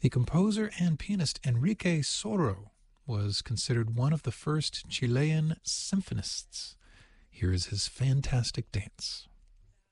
The composer and pianist Enrique Soro was considered one of the first Chilean symphonists. Here is his fantastic dance.